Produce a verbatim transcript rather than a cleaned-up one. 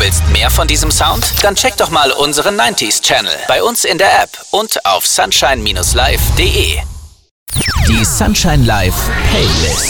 willst mehr von diesem Sound? Dann check doch mal unseren neunziger Channel bei uns in der App und auf sunshine Bindestrich live Punkt de. Die Sunshine Live Playlist.